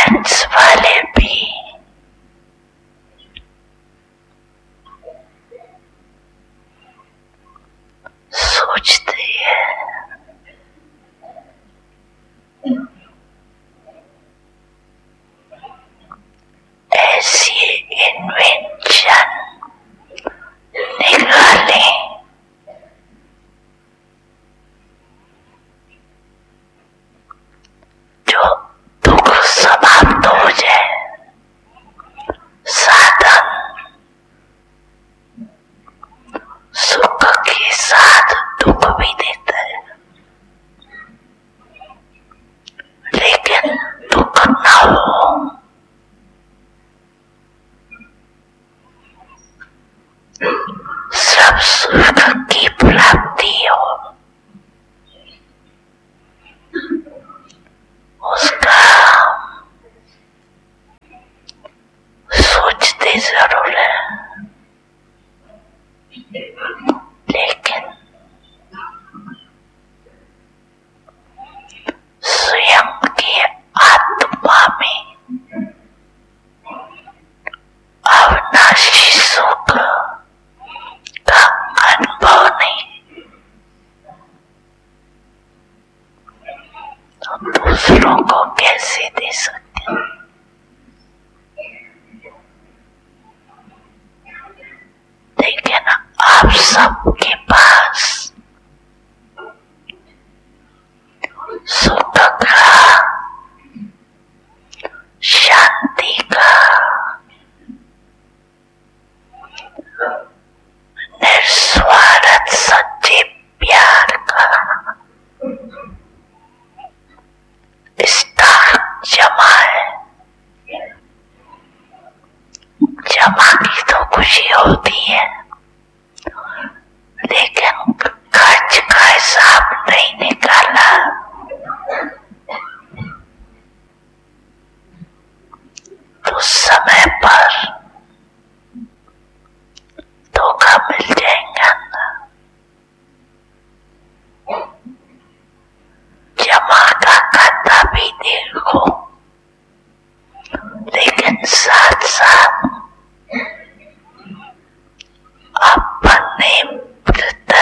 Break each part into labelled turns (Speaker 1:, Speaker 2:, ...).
Speaker 1: Friends वाले भी सोचते हैं ऐसी इन्वेंशन निकाले जो दुख समाप्त हो जाए, साधन सुख के साथ दुख भी देता है, लेकिन दुख न हो। सब सुख की प्राप्ति हो, उसका सोचते जरूर है, लेकिन स्वयं की आत्मा में अविनाशी सुख का अनुभव नहीं, तो दूसरों को कैसे दे सकते हैं? लेकिन आप सबके पास सुख का, शांति का, निस्वार्थ सच्चे प्यार का स्टॉक जमा है। जमा की तो खुशी होती है, लेकिन खर्च का हिसाब नहीं निकाला तो समय पर धोखा मिल जाएगा ना। जमा का खाता भी देखो, लेकिन साथ साथ अपने प्रति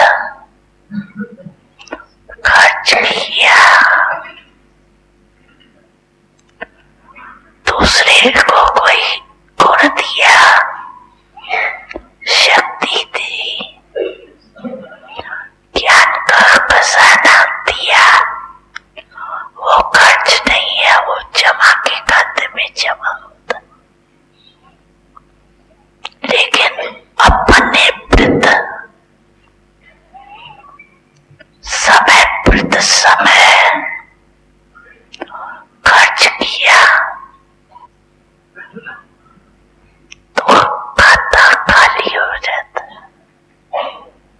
Speaker 1: खर्च किया, दूसरे को कोई गुण दिया, शक्ति दी, ज्ञान का खजाना दिया, वो खर्च नहीं है, वो जमा के खाते में जमा होता। लेकिन अपने प्रति समय प्रति समय खर्च किया तो खाता खाली हो जाता है।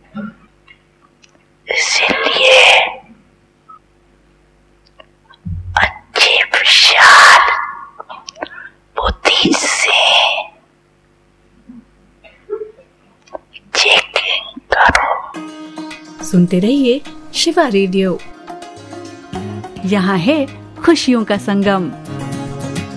Speaker 1: इसीलिए अच्छी विशाल बुद्धि से चेकिंग करो।
Speaker 2: सुनते रहिए शिवा रेडियो। यहाँ है खुशियों का संगम।